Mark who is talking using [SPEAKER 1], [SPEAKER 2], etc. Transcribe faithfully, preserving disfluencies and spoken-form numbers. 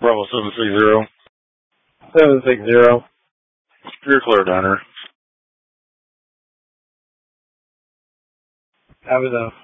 [SPEAKER 1] Bravo seven six zero.
[SPEAKER 2] seven six zero.
[SPEAKER 1] You're clear, Diner.
[SPEAKER 2] Have enough.